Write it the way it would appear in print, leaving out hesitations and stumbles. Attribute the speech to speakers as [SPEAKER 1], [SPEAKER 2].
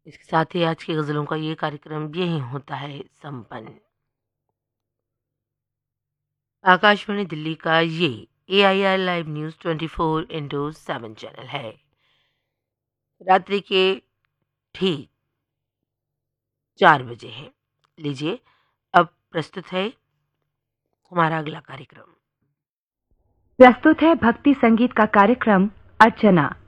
[SPEAKER 1] इसके साथ ही आज की गज़लों का ये कार्यक्रम यहीं होता है संपन्न। आकाशवाणी दिल्ली का ये AIR लाइव न्यूज़ 24/7 चैनल है। रात्रि के ठीक 4 बजे हैं। लीजिए अब प्रस्तुत है हमारा अगला कार्यक्रम।
[SPEAKER 2] प्रस्तुत है भक्ति संगीत का कार्यक्रम अर्चना।